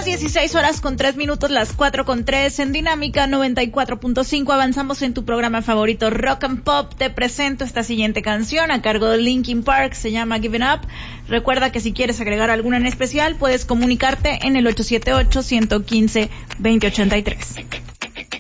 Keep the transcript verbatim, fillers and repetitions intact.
las dieciséis horas con tres minutos, las cuatro con tres en Dinámica noventa y cuatro punto cinco. Avanzamos en tu programa favorito Rock and Pop. Te presento esta siguiente canción a cargo de Linkin Park, se llama Giving Up. Recuerda que si quieres agregar alguna en especial puedes comunicarte en el ocho siete ocho, uno uno cinco, dos cero ocho tres.